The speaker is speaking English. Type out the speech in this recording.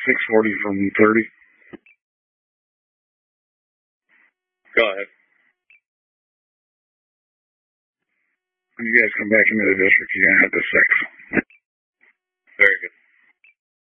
640 from 30. Go ahead. When you guys come back into the district, you're going to have the 6.